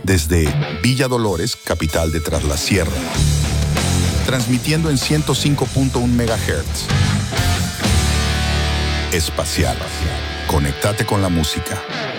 desde Villa Dolores, capital de Tras la Sierra, transmitiendo en 105.1 MHz. Espacial. Conéctate con la música.